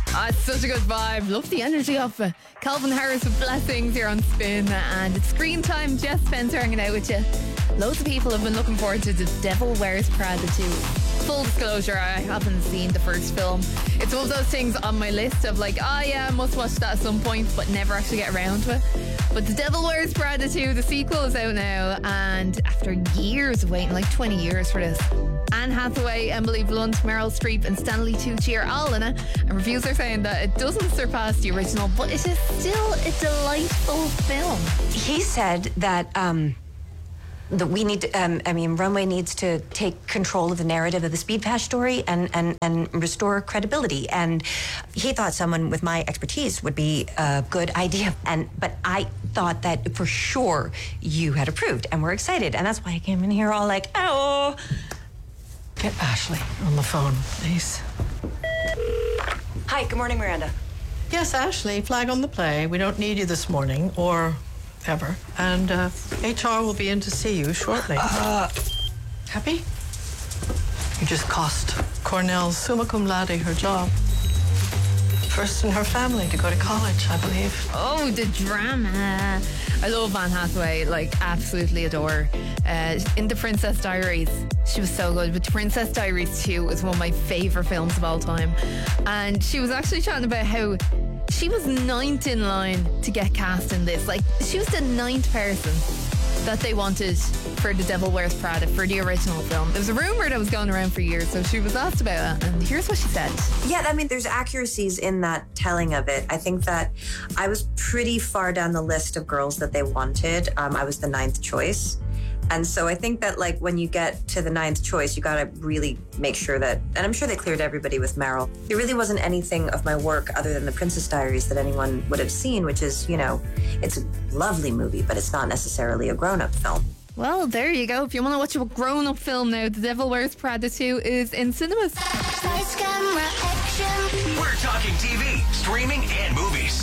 It's such a good vibe. Love the energy of it. Calvin Harris with Blessings here on Spin, and it's screen time. Jess Spencer hanging out with you. Loads of people have been looking forward to The Devil Wears Prada 2. Full disclosure, I haven't seen the first film. It's one of those things on my list of like, oh yeah, I must watch that at some point, but never actually get around to it. But The Devil Wears Prada 2, the sequel, is out now, and after years of waiting, like 20 years for this, Anne Hathaway, Emily Blunt, Meryl Streep and Stanley Tucci are all in it, and reviews are saying that it doesn't surpass the original, but it is still a delightful film. He said that we need to, Runway needs to take control of the narrative of the Speed Pash story and restore credibility. And he thought someone with my expertise would be a good idea. But I thought that for sure you had approved, and we're excited. And that's why I came in here all like, oh. Get Ashley on the phone, please. Hi, good morning, Miranda. Yes, Ashley, flag on the play. We don't need you this morning or ever. And HR will be in to see you shortly. Happy? You just cost Cornell summa cum laude her job. First in her family to go to college, I believe. Oh, the drama. I love Anne Hathaway, like absolutely adore her. In The Princess Diaries, she was so good. But The Princess Diaries 2 is one of my favourite films of all time. And she was actually chatting about how she was 9th in line to get cast in this. Like, she was the 9th person that they wanted for The Devil Wears Prada, for the original film. There was a rumour that was going around for years, so she was asked about it, and here's what she said. Yeah, there's accuracies in that telling of it. I think that I was pretty far down the list of girls that they wanted. I was the 9th choice. And so I think that, like, when you get to the 9th choice, you got to really make sure that, and I'm sure they cleared everybody with Meryl. There really wasn't anything of my work other than The Princess Diaries that anyone would have seen, which is, it's a lovely movie, but it's not necessarily a grown-up film. Well, there you go. If you want to watch a grown-up film now, The Devil Wears Prada 2 is in cinemas. Lights, camera, action. We're talking TV, streaming, and movies.